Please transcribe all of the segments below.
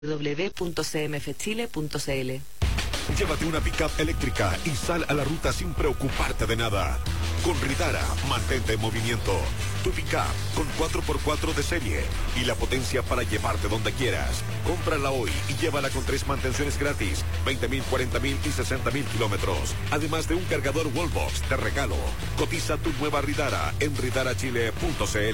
www.cmfchile.cl. Llévate una pickup eléctrica y sal a la ruta sin preocuparte de nada. Con Ridara, mantente en movimiento. Tu pickup con 4x4 de serie y la potencia para llevarte donde quieras. Cómprala hoy y llévala con 3 mantenciones gratis, 20.000, 40.000 y 60.000 kilómetros. Además de un cargador Wallbox de regalo. Cotiza tu nueva Ridara en ridarachile.cl.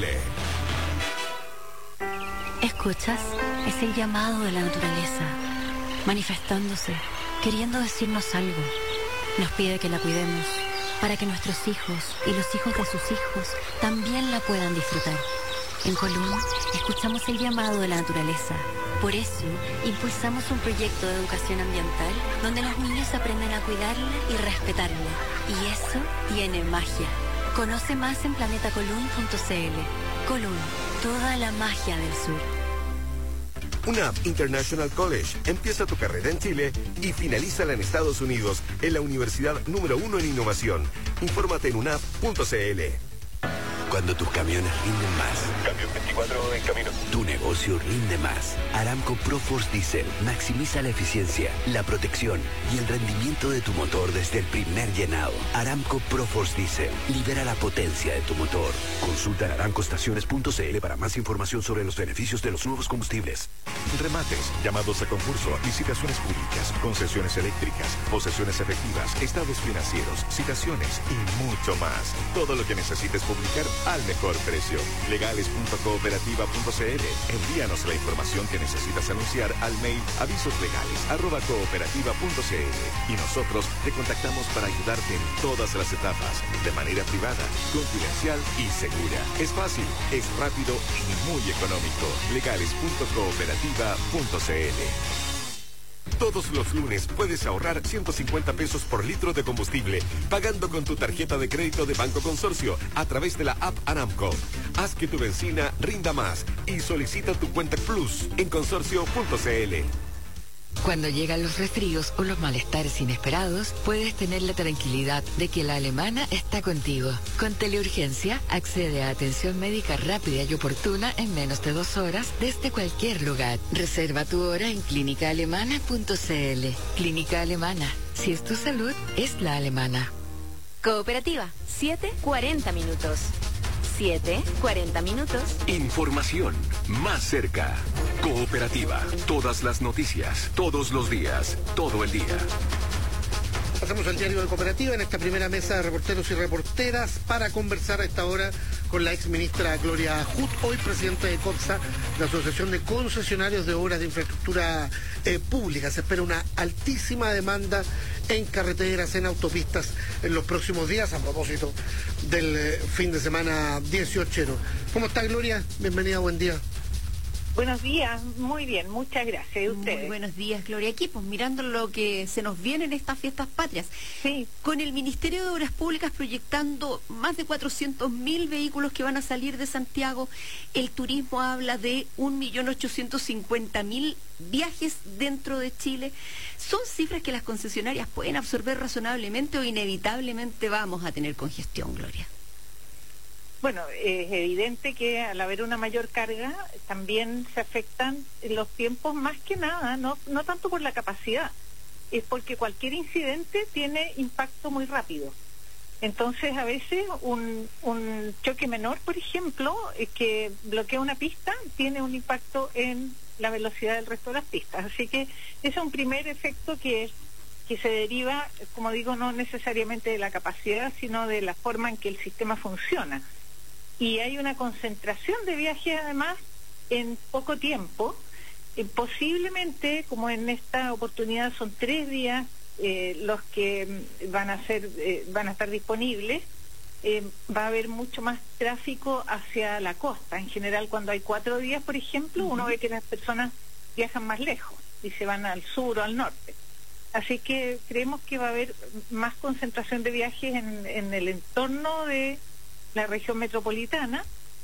¿Escuchas? Es el llamado de la naturaleza, manifestándose, queriendo decirnos algo. Nos pide que la cuidemos, para que nuestros hijos y los hijos de sus hijos también la puedan disfrutar. En Colún, escuchamos el llamado de la naturaleza. Por eso, impulsamos un proyecto de educación ambiental donde los niños aprenden a cuidarla y respetarla. Y eso tiene magia. Conoce más en planetacolún.cl. Colún, toda la magia del sur. UNAP International College. Empieza tu carrera en Chile y finalízala en Estados Unidos en la universidad número 1 en innovación. Infórmate en unap.cl. Cuando tus camiones rinden más. Camión 24 en camino. Tu negocio rinde más. Aramco ProForce Diesel maximiza la eficiencia, la protección y el rendimiento de tu motor desde el primer llenado. Aramco ProForce Diesel libera la potencia de tu motor. Consulta en aramcoestaciones.cl para más información sobre los beneficios de los nuevos combustibles. Remates, llamados a concurso, licitaciones públicas, concesiones eléctricas, posesiones efectivas, estados financieros, citaciones y mucho más. Todo lo que necesites publicar al mejor precio. Legales.cooperativa.cl. Envíanos la información que necesitas anunciar al mail avisoslegales@cooperativa.cl y nosotros te contactamos para ayudarte en todas las etapas, de manera privada, confidencial y segura. Es fácil, es rápido y muy económico. Legales.cooperativa.cl. Todos los lunes puedes ahorrar 150 pesos por litro de combustible pagando con tu tarjeta de crédito de Banco Consorcio a través de la app Aramco. Haz que tu benzina rinda más y solicita tu cuenta Plus en consorcio.cl. Cuando llegan los resfríos o los malestares inesperados, puedes tener la tranquilidad de que la alemana está contigo. Con Teleurgencia, accede a atención médica rápida y oportuna en menos de 2 horas desde cualquier lugar. Reserva tu hora en clínicaalemana.cl. Clínica Alemana. Si es tu salud, es la alemana. Cooperativa, 7:40 minutos. 7:40 minutos. Información más cerca. Cooperativa. Todas las noticias, todos los días, todo el día. Pasamos al diario de Cooperativa en esta primera mesa de reporteros y reporteras para conversar a esta hora con la exministra Gloria Huth, hoy presidenta de COPSA, la Asociación de Concesionarios de Obras de Infraestructura Pública. Se espera una altísima demanda en carreteras, en autopistas en los próximos días, a propósito del fin de semana 18. ¿Cómo está, Gloria? Bienvenida, buen día. Buenos días, muy bien, muchas gracias. ¿Y ustedes? Muy buenos días, Gloria. Aquí, pues mirando lo que se nos viene en estas fiestas patrias. Sí. Con el Ministerio de Obras Públicas proyectando más de 400.000 vehículos que van a salir de Santiago, el turismo habla de 1.850.000 viajes dentro de Chile. ¿Son cifras que las concesionarias pueden absorber razonablemente o inevitablemente vamos a tener congestión, Gloria? Bueno, es evidente que al haber una mayor carga también se afectan los tiempos, más que nada, no tanto por la capacidad, es porque cualquier incidente tiene impacto muy rápido. Entonces, a veces un choque menor, por ejemplo, que bloquea una pista, tiene un impacto en la velocidad del resto de las pistas. Así que ese es un primer efecto que se deriva, como digo, no necesariamente de la capacidad, sino de la forma en que el sistema funciona. Y hay una concentración de viajes, además, en poco tiempo. Posiblemente, como en esta oportunidad son 3 días los que van a estar disponibles, va a haber mucho más tráfico hacia la costa. En general, cuando hay 4 días, por ejemplo, uno ve que las personas viajan más lejos y se van al sur o al norte. Así que creemos que va a haber más concentración de viajes en el entorno de la región metropolitana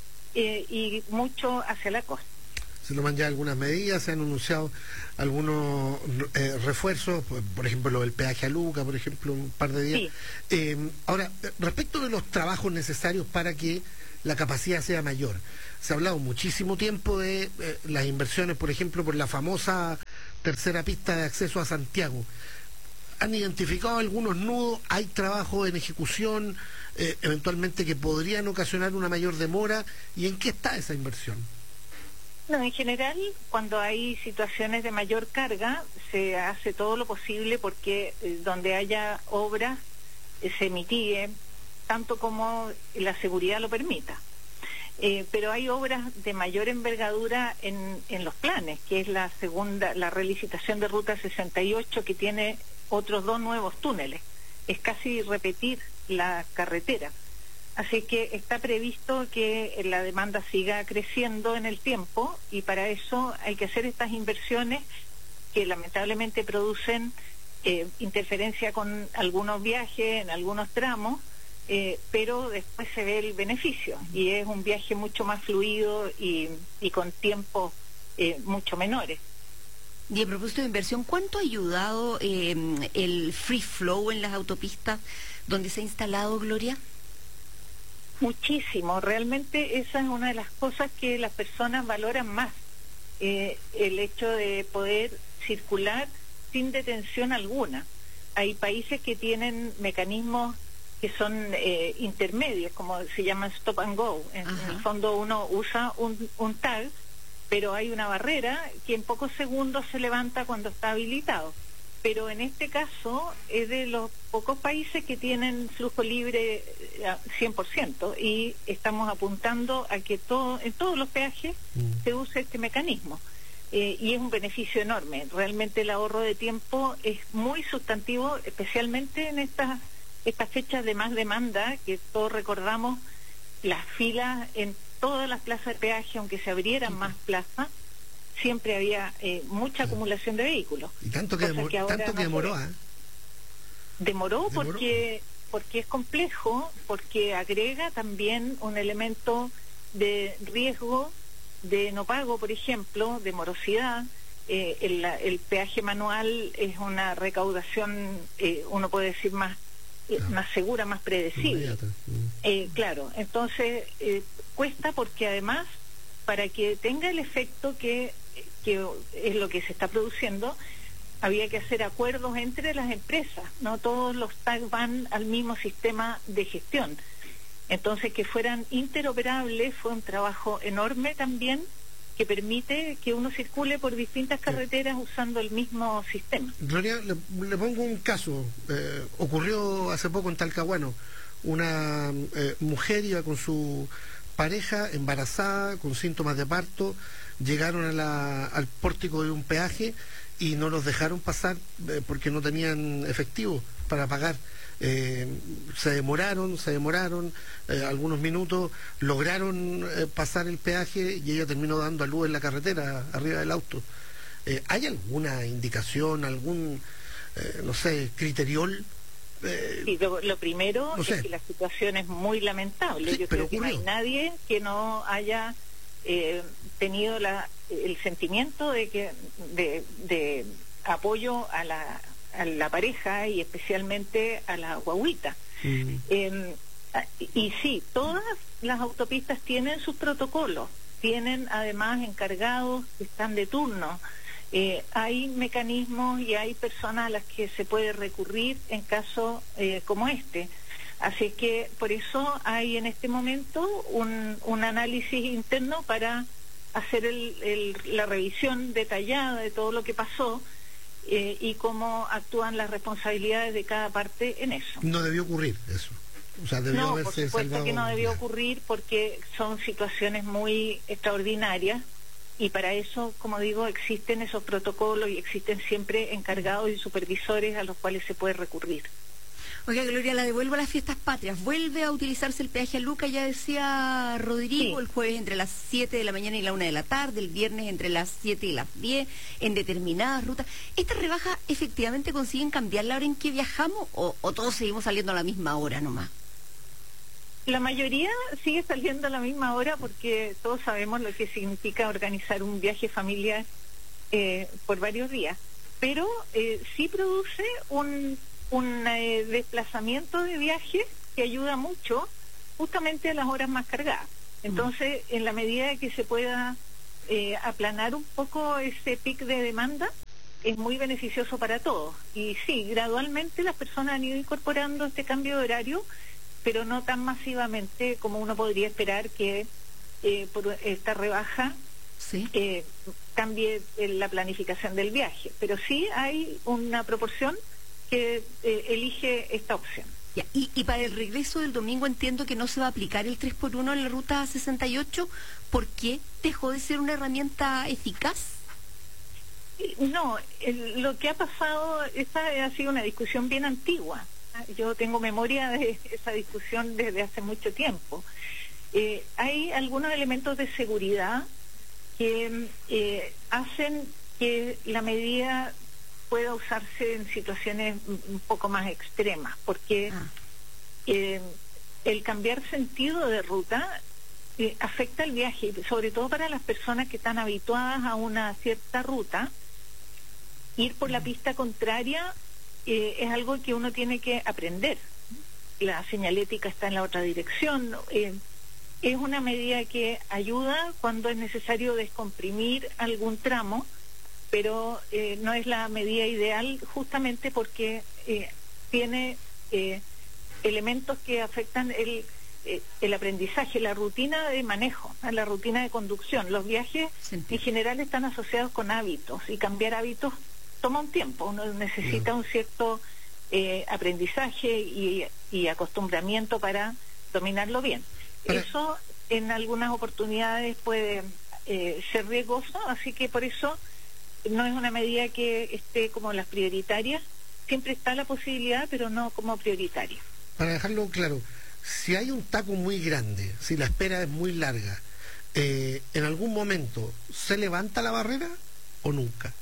y mucho hacia la costa. Se toman ya algunas medidas, se han anunciado algunos refuerzos, por ejemplo lo del peaje a Luca, por ejemplo, un par de días. Sí. Ahora, respecto de los trabajos necesarios para que la capacidad sea mayor. Se ha hablado muchísimo tiempo de las inversiones, por ejemplo, por la famosa tercera pista de acceso a Santiago. ¿Han identificado algunos nudos? ¿Hay trabajo en ejecución eventualmente que podrían ocasionar una mayor demora? ¿Y en qué está esa inversión? No, en general, cuando hay situaciones de mayor carga, se hace todo lo posible porque donde haya obras se mitigue, tanto como la seguridad lo permita. Pero hay obras de mayor envergadura en los planes, que es la relicitación de Ruta 68, que tiene otros 2 nuevos túneles. Es casi repetir la carretera. Así que está previsto que la demanda siga creciendo en el tiempo y para eso hay que hacer estas inversiones que lamentablemente producen interferencia con algunos viajes en algunos tramos, pero después se ve el beneficio y es un viaje mucho más fluido y con tiempos mucho menores. Y a propósito de inversión, ¿cuánto ha ayudado el free flow en las autopistas donde se ha instalado, Gloria? Muchísimo, realmente esa es una de las cosas que las personas valoran más, el hecho de poder circular sin detención alguna. Hay países que tienen mecanismos que son intermedios, como se llama stop and go. En el fondo uno usa un tag, pero hay una barrera que en pocos segundos se levanta cuando está habilitado. Pero en este caso es de los pocos países que tienen flujo libre 100% y estamos apuntando a que en todos los peajes se use este mecanismo. Y es un beneficio enorme. Realmente el ahorro de tiempo es muy sustantivo, especialmente en estas fechas de más demanda, que todos recordamos las filas en todas las plazas de peaje, aunque se abrieran más plazas, siempre había mucha acumulación de vehículos. Y tanto que demoró, ¿eh? Demoró porque es complejo, porque agrega también un elemento de riesgo de no pago, por ejemplo, de morosidad. El peaje manual es una recaudación, uno puede decir más segura, más predecible. Claro, entonces cuesta porque además, para que tenga el efecto que es lo que se está produciendo, había que hacer acuerdos entre las empresas, no todos los tags van al mismo sistema de gestión. Entonces, que fueran interoperables fue un trabajo enorme también, que permite que uno circule por distintas carreteras usando el mismo sistema. Gloria, le pongo un caso. Ocurrió hace poco en Talcahuano. Una mujer iba con su pareja embarazada, con síntomas de parto, llegaron al pórtico de un peaje y no los dejaron pasar porque no tenían efectivo para pagar. Se demoraron algunos minutos, lograron pasar el peaje y ella terminó dando a luz en la carretera, arriba del auto. ¿Hay alguna indicación, algún, no sé, criteriol? Sí, lo primero es que la situación es muy lamentable. Sí, yo creo que no hay nadie que no haya tenido el sentimiento de apoyo a la pareja y especialmente a la guagüita. Y sí, todas las autopistas tienen sus protocolos, tienen además encargados que están de turno. Hay mecanismos y hay personas a las que se puede recurrir en casos como este. Así que por eso hay en este momento un análisis interno para hacer la revisión detallada de todo lo que pasó y cómo actúan las responsabilidades de cada parte en eso. No debió ocurrir eso. O sea, debió haberse por supuesto salvado, que no debió ocurrir porque son situaciones muy extraordinarias y para eso, como digo, existen esos protocolos y existen siempre encargados y supervisores a los cuales se puede recurrir. Oiga, Gloria, la devuelvo a las fiestas patrias. ¿Vuelve a utilizarse el peaje a Luca? Ya decía Rodrigo, sí. El jueves entre las 7 de la mañana y la 1 de la tarde, el viernes entre las 7 y las 10, en determinadas rutas. ¿Estas rebajas efectivamente consiguen cambiar la hora en que viajamos o todos seguimos saliendo a la misma hora nomás? La mayoría sigue saliendo a la misma hora porque todos sabemos lo que significa organizar un viaje familiar por varios días. Pero sí produce un desplazamiento de viajes que ayuda mucho justamente a las horas más cargadas. Entonces, en la medida que se pueda aplanar un poco ese pic de demanda, es muy beneficioso para todos. Y sí, gradualmente las personas han ido incorporando este cambio de horario, pero no tan masivamente como uno podría esperar que por esta rebaja Sí. cambie la planificación del viaje. Pero sí hay una proporción que elige esta opción. Ya, y para el regreso del domingo entiendo que no se va a aplicar el 3x1 en la ruta 68. ¿Por qué dejó de ser una herramienta eficaz? No, lo que ha pasado, esta ha sido una discusión bien antigua. Yo tengo memoria de esa discusión desde hace mucho tiempo. Hay algunos elementos de seguridad que hacen que la medida pueda usarse en situaciones un poco más extremas, porque el cambiar sentido de ruta afecta el viaje, sobre todo para las personas que están habituadas a una cierta ruta. Ir por la pista contraria es algo que uno tiene que aprender. La señalética está en la otra dirección. Es una medida que ayuda cuando es necesario descomprimir algún tramo, pero no es la medida ideal justamente porque tiene elementos que afectan el aprendizaje, la rutina de manejo, la rutina de conducción. Los viajes en general están asociados con hábitos y cambiar hábitos toma un tiempo. Uno necesita un cierto aprendizaje y acostumbramiento para dominarlo bien. Eso en algunas oportunidades puede ser riesgoso, así que por eso no es una medida que esté como las prioritarias. Siempre está la posibilidad, pero no como prioritaria. Para dejarlo claro, si hay un taco muy grande, si la espera es muy larga, ¿en algún momento se levanta la barrera o nunca?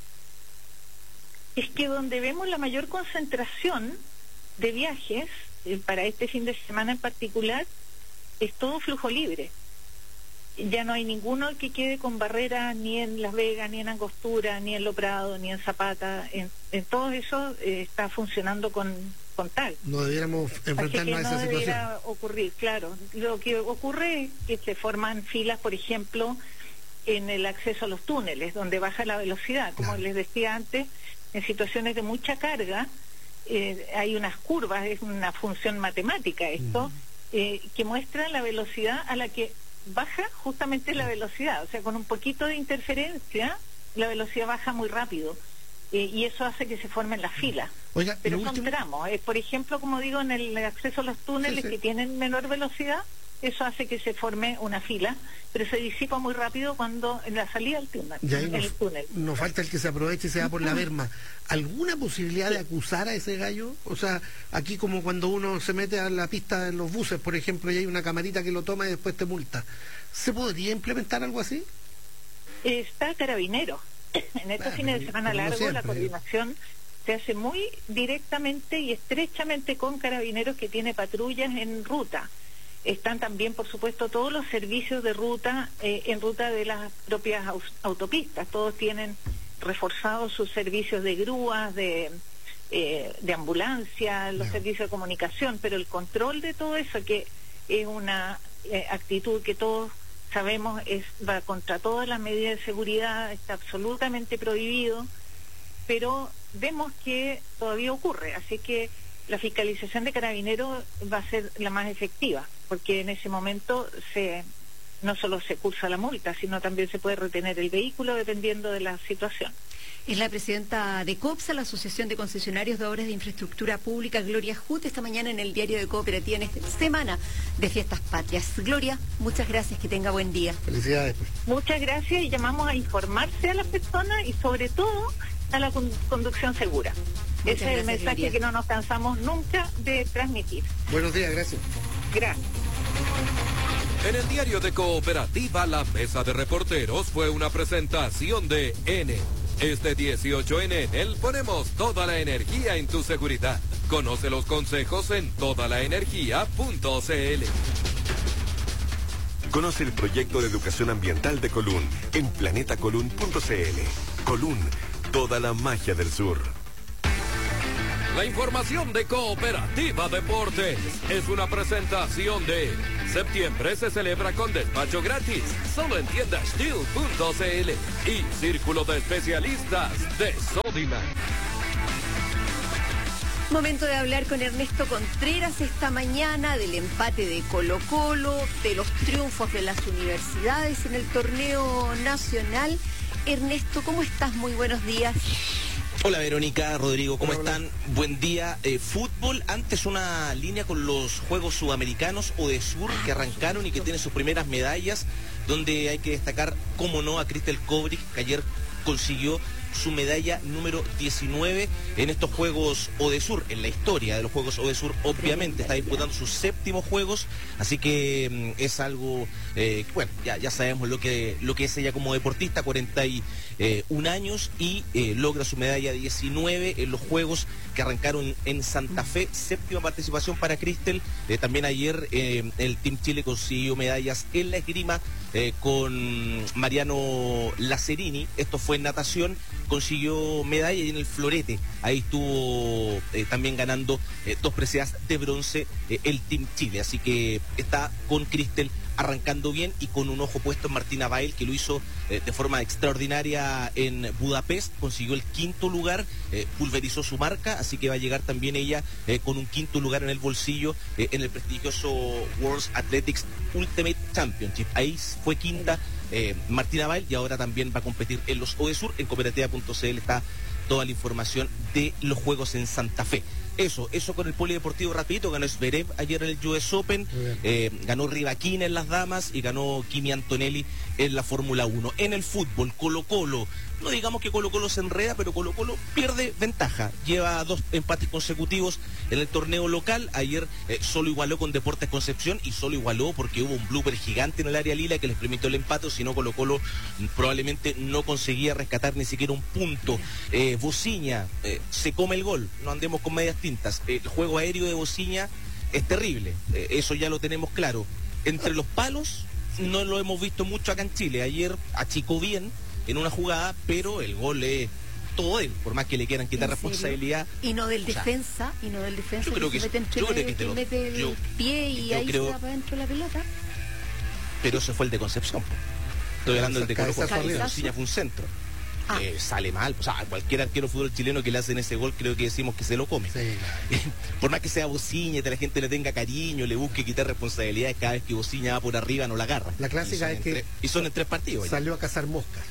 Es que donde vemos la mayor concentración de viajes, para este fin de semana en particular, es todo flujo libre. Ya no hay ninguno que quede con barreras ni en Las Vegas, ni en Angostura, ni en Lo Prado, ni en Zapata. En todo eso está funcionando con tal. No debiéramos enfrentarnos a esa situación. No debiera ocurrir, claro. Lo que ocurre es que se forman filas, por ejemplo, en el acceso a los túneles, donde baja la velocidad. Como les decía antes, en situaciones de mucha carga, hay unas curvas, es una función matemática esto, que muestra la velocidad a la que baja justamente la velocidad. O sea, con un poquito de interferencia, la velocidad baja muy rápido. Y eso hace que se formen las filas. Oiga, pero son tramos. Por ejemplo, como digo, en el acceso a los túneles que tienen menor velocidad, eso hace que se forme una fila, pero se disipa muy rápido cuando en la salida del túnel. El túnel. Nos falta el que se aproveche y se va por la berma. ¿Alguna posibilidad de acusar a ese gallo? O sea, aquí como cuando uno se mete a la pista en los buses, por ejemplo, y hay una camarita que lo toma y después te multa. ¿Se podría implementar algo así? Está Carabineros. En estos fines de semana largos la coordinación se hace muy directamente y estrechamente con Carabineros, que tiene patrullas en ruta. Están también, por supuesto, todos los servicios de ruta en ruta de las propias autopistas. Todos tienen reforzados sus servicios de grúas, de ambulancia, los servicios de comunicación, pero el control de todo eso, que es una actitud que todos sabemos va contra todas las medidas de seguridad, está absolutamente prohibido, pero vemos que todavía ocurre, así que la fiscalización de Carabineros va a ser la más efectiva, porque en ese momento no solo se cursa la multa, sino también se puede retener el vehículo dependiendo de la situación. Es la presidenta de COPSA, la Asociación de Concesionarios de Obras de Infraestructura Pública, Gloria Huth, esta mañana en el Diario de Cooperativa en esta semana de Fiestas Patrias. Gloria, muchas gracias, que tenga buen día. Felicidades. Muchas gracias y llamamos a informarse a las personas y sobre todo a la conducción segura. Ese es el mensaje, Gloria, que no nos cansamos nunca de transmitir. Buenos días, gracias. Gracias. En el Diario de Cooperativa, la mesa de reporteros fue una presentación de Enel. Este 18 en Enel ponemos toda la energía en tu seguridad. Conoce los consejos en todalaenergia.cl. Conoce el proyecto de educación ambiental de Colún en planetacolún.cl. Colún, toda la magia del sur. La información de Cooperativa Deportes es una presentación de Septiembre se celebra con despacho gratis, solo en tiendas Steel.cl y Círculo de Especialistas de Sodimac. Momento de hablar con Ernesto Contreras esta mañana del empate de Colo-Colo, de los triunfos de las universidades en el torneo nacional. Ernesto, ¿cómo estás? Muy buenos días. Hola Verónica, Rodrigo, ¿cómo están? Buen día. Fútbol, antes una línea con los Juegos Sudamericanos ODESUR que arrancaron y que tiene sus primeras medallas, donde hay que destacar, cómo no, a Cristel Kobrick, que ayer consiguió su medalla número 19 en estos Juegos ODESUR, en la historia de los Juegos ODESUR, obviamente está disputando sus 7º Juegos, así que es algo, bueno, ya sabemos lo que es ella como deportista, 41 años, y logra su medalla 19 en los Juegos que arrancaron en Santa Fe, 7ª participación para Cristel. También ayer el Team Chile consiguió medallas en la esgrima con Mariano Lazzarini, esto fue en natación, consiguió medalla, y en el florete ahí estuvo también ganando 2 preseas de bronce el Team Chile, así que está con Cristel arrancando bien y con un ojo puesto en Martina Bail, que lo hizo de forma extraordinaria en Budapest, consiguió el 5º lugar, pulverizó su marca, así que va a llegar también ella con un 5º lugar en el bolsillo en el prestigioso World Athletics Ultimate Championship. Ahí fue quinta Martina Bail, y ahora también va a competir en los ODESUR. En cooperativa.cl está toda la información de los Juegos en Santa Fe. Eso con el polideportivo rapidito. Ganó Zverev ayer en el US Open, ganó Rybakina en las damas y ganó Kimi Antonelli en la Fórmula 1. En el fútbol, Colo-Colo, no digamos que Colo-Colo se enreda, pero Colo-Colo pierde ventaja, lleva 2 empates consecutivos en el torneo local. Ayer solo igualó con Deportes Concepción, y solo igualó porque hubo un blooper gigante en el área lila que les permitió el empate, o si no Colo-Colo probablemente no conseguía rescatar ni siquiera un punto. Bociña se come el gol, no andemos con medias tintas, el juego aéreo de Bociña es terrible, eso ya lo tenemos claro. Entre los palos no lo hemos visto mucho acá en Chile. Ayer achicó bien en una jugada, pero el gol es todo él, por más que le quieran quitar responsabilidad. Y no del defensa, yo creo que mete el pie y ahí se va para adentro la pelota. Pero ese fue el de Concepción. Estoy hablando del de Colo-Colo. Bociña fue un centro. Sale mal, o sea, cualquier arquero de fútbol chileno que le hacen ese gol, creo que decimos que se lo come. Sí, claro. Por más que sea Bociña y que la gente le tenga cariño, le busque quitar responsabilidades, cada vez que Bociña va por arriba no la agarra. La clásica es que y son en 3 partidos. Salió a cazar moscas.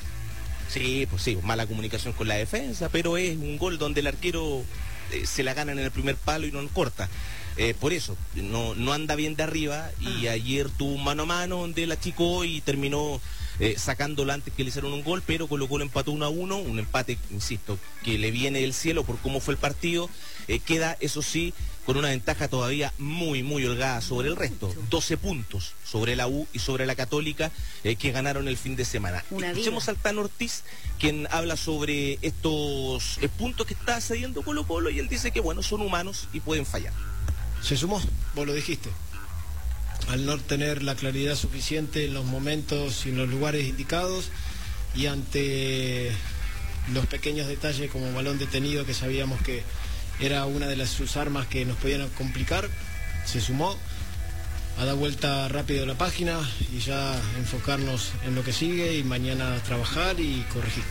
Sí, pues sí, mala comunicación con la defensa, pero es un gol donde el arquero se la gana en el primer palo y no corta. Por eso, no anda bien de arriba, y ayer tuvo un mano a mano donde la achicó y terminó sacándola antes que le hicieron un gol, pero Colo-Colo empató 1-1, un empate, insisto, que le viene del cielo por cómo fue el partido. Queda, eso sí, con una ventaja todavía muy, muy holgada sobre el resto. 12 puntos sobre la U y sobre la Católica, que ganaron el fin de semana. Escuchemos al Tano Ortiz, quien habla sobre estos puntos que está cediendo Colo-Colo, y él dice que, bueno, son humanos y pueden fallar. Se sumó, vos lo dijiste. Al no tener la claridad suficiente en los momentos y en los lugares indicados, y ante los pequeños detalles como balón detenido, que sabíamos que era una de sus armas que nos podían complicar, se sumó a dar vuelta rápido a la página y ya enfocarnos en lo que sigue, y mañana trabajar y corregir.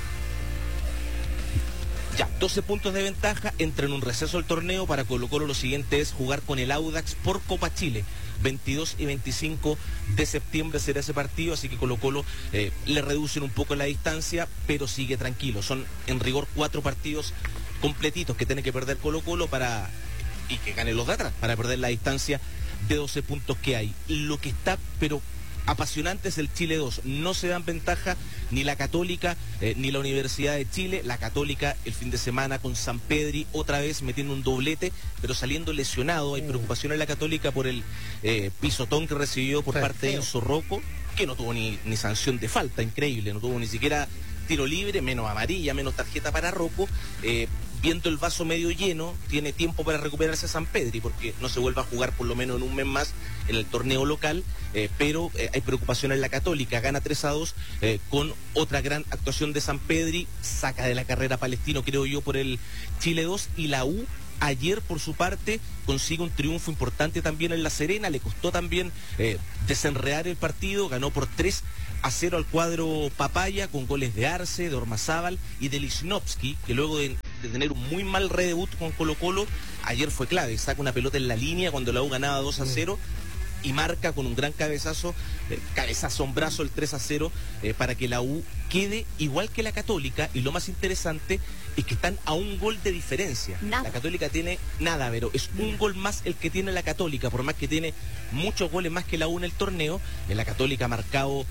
Ya, 12 puntos de ventaja, entra en un receso el torneo. Para Colo-Colo lo siguiente es jugar con el Audax por Copa Chile. 22 y 25 de septiembre será ese partido, así que Colo-Colo le reducen un poco la distancia, pero sigue tranquilo. Son en rigor 4 partidos completitos que tiene que perder Colo-Colo y que gane los de atrás, para perder la distancia de 12 puntos que hay. Lo que está, pero apasionante, es el Chile 2. No se dan ventaja ni la Católica ni la Universidad de Chile. La Católica el fin de semana con San Pedri, otra vez metiendo un doblete, pero saliendo lesionado. Hay preocupación en la Católica por el pisotón que recibió por parte de Enzo Rocco, que no tuvo ni sanción de falta, increíble, no tuvo ni siquiera tiro libre, menos amarilla, menos tarjeta para Rocco. Viendo el vaso medio lleno, tiene tiempo para recuperarse San Pedri, porque no se vuelve a jugar por lo menos en un mes más en el torneo local, pero hay preocupación en la Católica. Gana 3-2 con otra gran actuación de San Pedri, saca de la carrera Palestino, creo yo, por el Chile 2, y la U Ayer, por su parte, consigue un triunfo importante también en La Serena, le costó también desenredar el partido, ganó por 3-0 al cuadro Papaya, con goles de Arce, de Ormazábal y de Lichnowsky, que luego de tener un muy mal redebut con Colo-Colo, ayer fue clave, saca una pelota en la línea cuando la U ganaba 2-0, y marca con un gran cabezazo en brazo el 3-0 para que la U quede igual que la Católica, y lo más interesante es que están a un gol de diferencia. Nada. La Católica tiene nada, pero es un gol más el que tiene la Católica, por más que tiene muchos goles más que la U en el torneo. La Católica ha marcado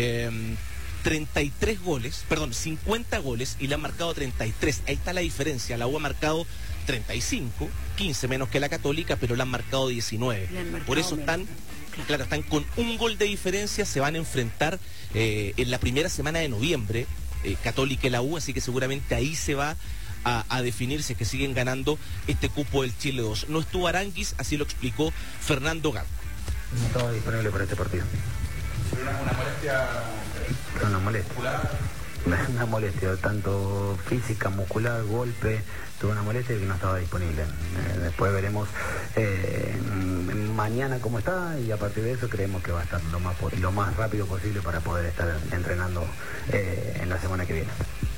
50 goles y le han marcado 33. Ahí está la diferencia. La U ha marcado 35, 15 menos que la Católica, pero le han marcado 19. Por eso están con un gol de diferencia, se van a enfrentar en la primera semana de noviembre, Católica y la U, así que seguramente ahí se va a definir si es que siguen ganando este cupo del Chile 2. No estuvo Aranguis, así lo explicó Fernando Gago. No estaba disponible para este partido. ¿Una molestia? Una molestia. Una molestia, tanto física, muscular, golpe, tuve una molestia que no estaba disponible. Después veremos mañana cómo está, y a partir de eso creemos que va a estar lo más rápido posible para poder estar entrenando en la semana que viene.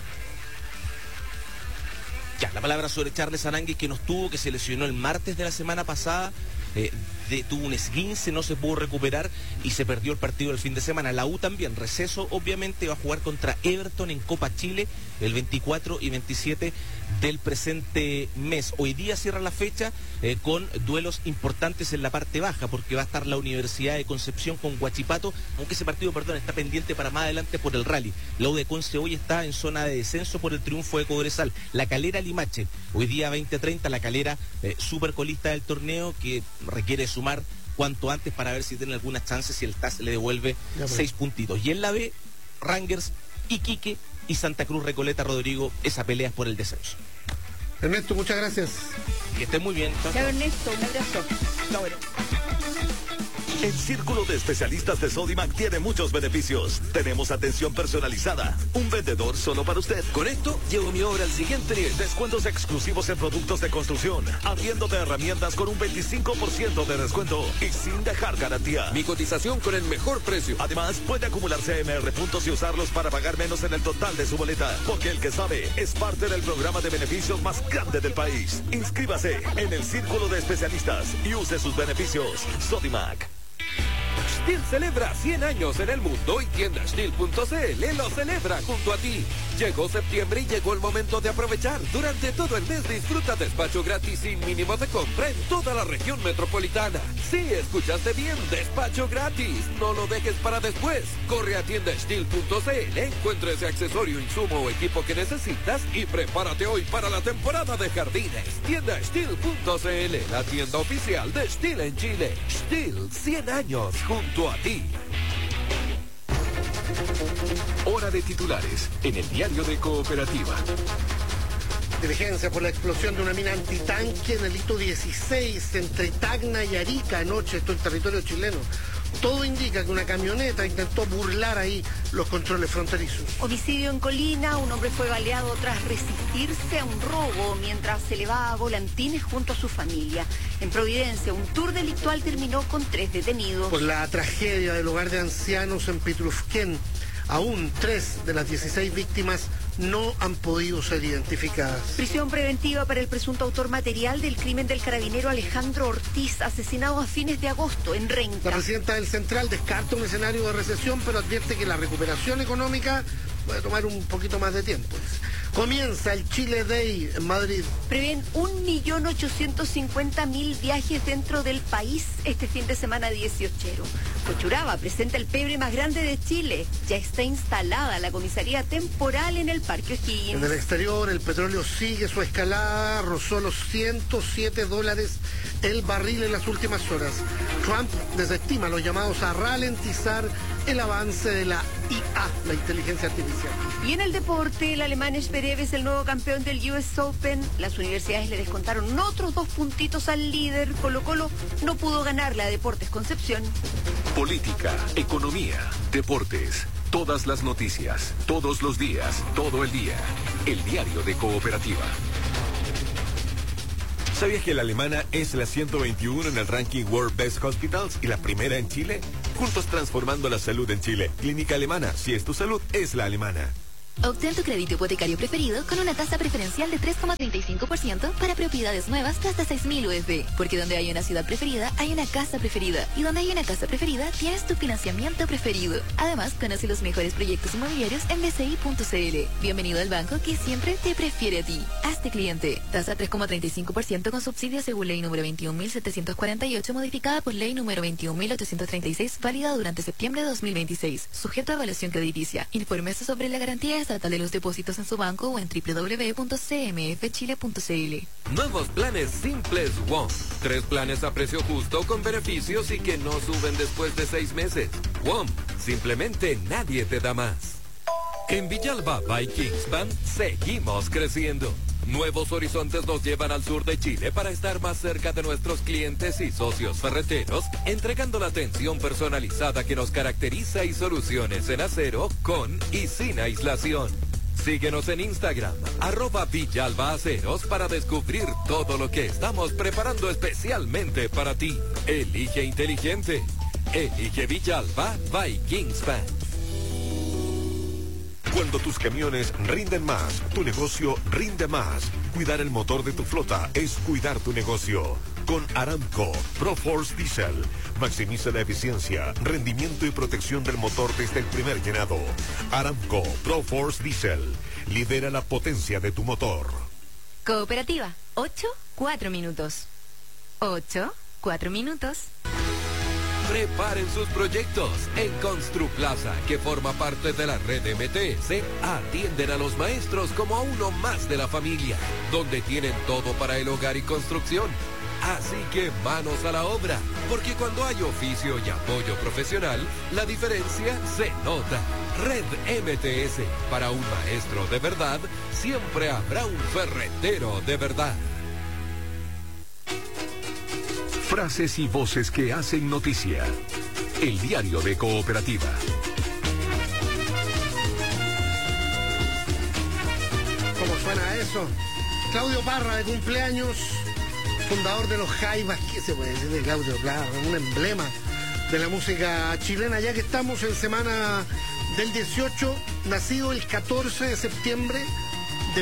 Ya, la palabra sobre Charles Aranguis, que no estuvo, que se lesionó el martes de la semana pasada. Tuvo un esguince, no se pudo recuperar y se perdió el partido del fin de semana. La U también, receso, obviamente, va a jugar contra Everton en Copa Chile el 24 y 27 del presente mes. Hoy día cierra la fecha con duelos importantes en la parte baja, porque va a estar la Universidad de Concepción con Huachipato, aunque ese partido, está pendiente para más adelante por el rally. La U de Conce hoy está en zona de descenso por el triunfo de Cobresal. La Calera Limache, hoy día 20:30, la Calera supercolista del torneo, que requiere sumar cuanto antes para ver si tiene algunas chances, si el TAS le devuelve 6 puntitos. Y en la B, Rangers, Iquique y Santa Cruz Recoleta, Rodrigo, esa pelea es por el descenso. Ernesto, muchas gracias. Que esté muy bien. Chao, Ernesto, un abrazo. Chao, bueno. El Círculo de Especialistas de Sodimac tiene muchos beneficios. Tenemos atención personalizada, un vendedor solo para usted. Con esto llevo mi obra al siguiente nivel. Descuentos exclusivos en productos de construcción, arriendo de herramientas con un 25% de descuento y sin dejar garantía. Mi cotización con el mejor precio. Además, puede acumular CMR puntos y usarlos para pagar menos en el total de su boleta, porque el que sabe es parte del programa de beneficios más grande del país. Inscríbase en el Círculo de Especialistas y use sus beneficios. Sodimac. Steel celebra 100 años en el mundo y tienda Steel.cl lo celebra junto a ti. Llegó septiembre y llegó el momento de aprovechar. Durante todo el mes disfruta despacho gratis sin mínimo de compra en toda la región metropolitana. Sí, escuchaste bien, despacho gratis. No lo dejes para después. Corre a tienda Steel.cl, encuentra ese accesorio, insumo o equipo que necesitas y prepárate hoy para la temporada de jardines. Tienda Steel.cl, la tienda oficial de Steel en Chile. Steel, 100 años junto a ti. Hora de titulares en el diario de Cooperativa. Diligencia por la explosión de una mina antitanque en el hito 16 entre Tacna y Arica anoche, esto en territorio chileno. Todo indica que una camioneta intentó burlar ahí los controles fronterizos. Homicidio en Colina, un hombre fue baleado tras resistirse a un robo mientras se elevaba a volantines junto a su familia. En Providencia, un tour delictual terminó con 3 detenidos. Por la tragedia del hogar de ancianos en Pitrufquén, aún 3 de las 16 víctimas no han podido ser identificadas. Prisión preventiva para el presunto autor material del crimen del carabinero Alejandro Ortiz, asesinado a fines de agosto en Renca. La presidenta del Central descarta un escenario de recesión, pero advierte que la recuperación económica puede tomar un poquito más de tiempo. Comienza el Chile Day en Madrid. Prevén 1.850.000 viajes dentro del país este fin de semana 18. Cochuraba presenta el pebre más grande de Chile. Ya está instalada la comisaría temporal en el Parque O'Higgins. En el exterior, el petróleo sigue su escalada, rozó los $107 el barril en las últimas horas. Trump desestima los llamados a ralentizar el avance de la IA, la inteligencia artificial. Y en el deporte, el alemán Zverev es el nuevo campeón del US Open. Las universidades le descontaron otros 2 puntitos al líder. Colo-Colo no pudo ganarle a Deportes Concepción. Política, economía, deportes, todas las noticias, todos los días, todo el día. El diario de Cooperativa. ¿Sabías que la alemana es la 121 en el ranking World Best Hospitals y la primera en Chile? Juntos transformando la salud en Chile. Clínica Alemana, si es tu salud, es la alemana. Obtén tu crédito hipotecario preferido con una tasa preferencial de 3,35% para propiedades nuevas de hasta 6.000 UF. Porque donde hay una ciudad preferida, hay una casa preferida. Y donde hay una casa preferida, tienes tu financiamiento preferido. Además, conoce los mejores proyectos inmobiliarios en bci.cl. Bienvenido al banco que siempre te prefiere a ti. Hazte cliente. Tasa 3,35% con subsidio según ley número 21.748, modificada por ley número 21.836, válida durante septiembre de 2026. Sujeto a evaluación crediticia. Infórmese sobre la garantía estatal de los depósitos en su banco o en www.cmfchile.cl. Nuevos planes simples WOM. 3 planes a precio justo con beneficios y que no suben después de 6 meses. WOM. Simplemente nadie te da más. En Villalba by Kingspan seguimos creciendo. Nuevos horizontes nos llevan al sur de Chile para estar más cerca de nuestros clientes y socios ferreteros, entregando la atención personalizada que nos caracteriza y soluciones en acero con y sin aislación. Síguenos en Instagram, @VillalbaAceros, para descubrir todo lo que estamos preparando especialmente para ti. Elige inteligente. Elige Villalba by Kingspan. Cuando tus camiones rinden más, tu negocio rinde más. Cuidar el motor de tu flota es cuidar tu negocio. Con Aramco ProForce Diesel. Maximiza la eficiencia, rendimiento y protección del motor desde el primer llenado. Aramco ProForce Diesel. Lidera la potencia de tu motor. Cooperativa, 4 minutos. 4 minutos. Preparen sus proyectos. En Construplaza, que forma parte de la red MTS, atienden a los maestros como a uno más de la familia, donde tienen todo para el hogar y construcción. Así que manos a la obra, porque cuando hay oficio y apoyo profesional, la diferencia se nota. Red MTS, para un maestro de verdad, siempre habrá un ferretero de verdad. Frases y voces que hacen noticia. El diario de Cooperativa. ¿Cómo suena eso? Claudio Parra, de cumpleaños, fundador de los Jaivas. ¿Qué se puede decir de Claudio Parra? Un emblema de la música chilena, ya que estamos en semana del 18, nacido el 14 de septiembre de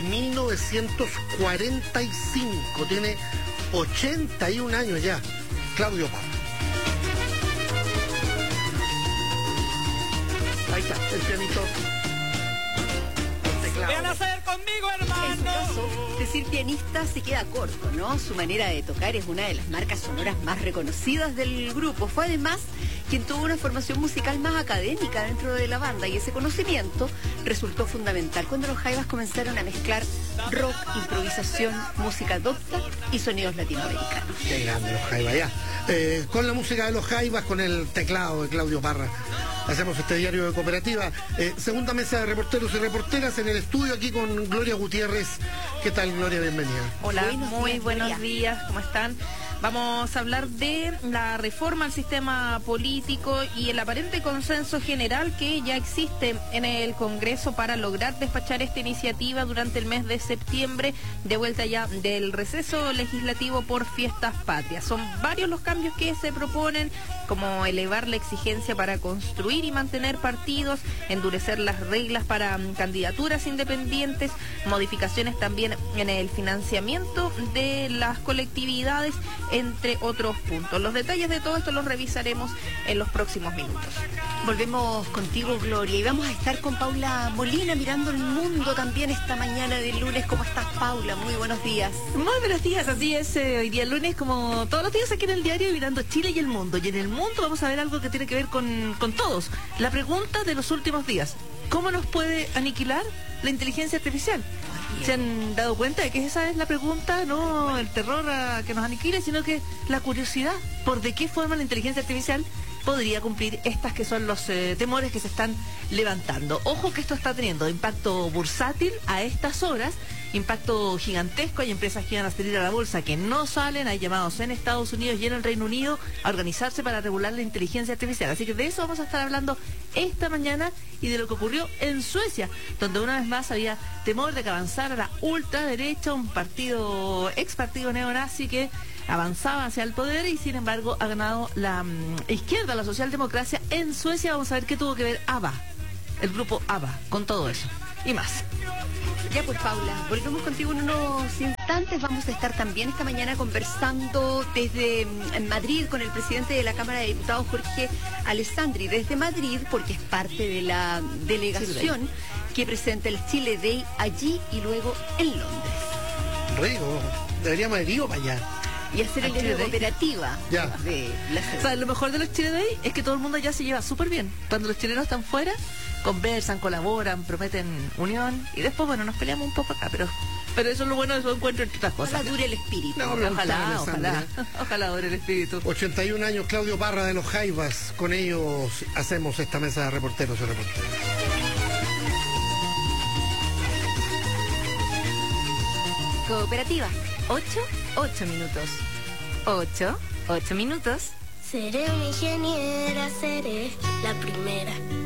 1945. Tiene 81 años ya, Claudio Parra. Ahí está, el pianito. ¡Ven a hacer conmigo, hermano! En su caso, decir pianista se queda corto, ¿no? Su manera de tocar es una de las marcas sonoras más reconocidas del grupo. Fue además quien tuvo una formación musical más académica dentro de la banda, y ese conocimiento resultó fundamental cuando los Jaivas comenzaron a mezclar rock, improvisación, música docta y sonidos latinoamericanos. Qué grande los Jaivas, ya. Con la música de los Jaivas, con el teclado de Claudio Parra, hacemos este diario de Cooperativa. Segunda mesa de reporteros y reporteras en el estudio, aquí con Gloria Gutiérrez. ¿Qué tal, Gloria? Bienvenida. Hola, muy buenos días, ¿cómo están? Vamos a hablar de la reforma al sistema político y el aparente consenso general que ya existe en el Congreso para lograr despachar esta iniciativa durante el mes de septiembre, de vuelta ya del receso legislativo por fiestas patrias. Son varios los cambios que se proponen, como elevar la exigencia para construir y mantener partidos, endurecer las reglas para candidaturas independientes, modificaciones también en el financiamiento de las colectividades, entre otros puntos. Los detalles de todo esto los revisaremos en los próximos minutos. Volvemos contigo, Gloria, y vamos a estar con Paula Molina mirando el mundo también esta mañana del lunes. ¿Cómo estás, Paula? Muy buenos días. Muy buenos días, así es. Hoy día lunes, como todos los días aquí en el diario, mirando Chile y el mundo. Y en el mundo vamos a ver algo que tiene que ver con todos. La pregunta de los últimos días: ¿cómo nos puede aniquilar la inteligencia artificial? ¿Se han dado cuenta de que esa es la pregunta? No el terror a que nos aniquile, sino que la curiosidad por de qué forma la inteligencia artificial podría cumplir estas que son los temores que se están levantando. Ojo que esto está teniendo impacto bursátil a estas horas, impacto gigantesco. Hay empresas que van a salir a la bolsa que no salen. Hay llamados en Estados Unidos y en el Reino Unido a organizarse para regular la inteligencia artificial. Así que de eso vamos a estar hablando esta mañana y de lo que ocurrió en Suecia, donde una vez más había temor de que avanzara la ultraderecha, un ex partido neonazi que avanzaba hacia el poder y sin embargo ha ganado la izquierda, la socialdemocracia en Suecia. Vamos a ver qué tuvo que ver ABBA, el grupo ABBA, con todo eso y más. Ya pues, Paula, volvemos contigo en unos instantes. Vamos a estar también esta mañana conversando desde Madrid con el presidente de la Cámara de Diputados, Jorge Alessandri, desde Madrid, porque es parte de la delegación que presenta el Chile Day allí y luego en Londres. Rico, deberíamos haber ido para allá. Y hacer el día de cooperativa. Ya. De la o sea, lo mejor de los Chile Day es que todo el mundo ya se lleva súper bien. Cuando los chilenos están fuera, conversan, colaboran, prometen unión y después, bueno, nos peleamos un poco acá, pero eso es lo bueno de su encuentro, entre otras cosas. Ojalá dure el espíritu. No, ojalá dure el espíritu. 81 años, Claudio Parra de los Jaivas. Con ellos hacemos esta mesa de reporteros y reporteras. Cooperativa, 8 minutos. 8 minutos. Seré una ingeniera, seré la primera.